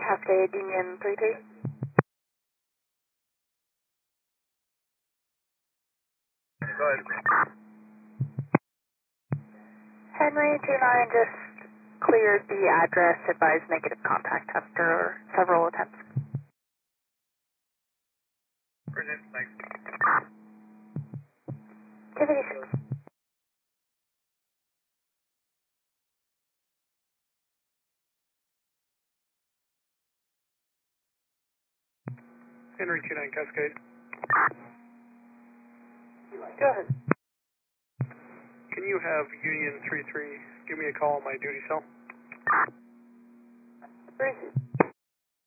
Cascade, Union 33. Go ahead. Henry 29 just cleared the address, advised negative contact after several attempts. Brilliant, thanks. Activity 6. Henry 29 Cascade. Go ahead. Can you have Union 33 give me a call on my duty cell? Where is it?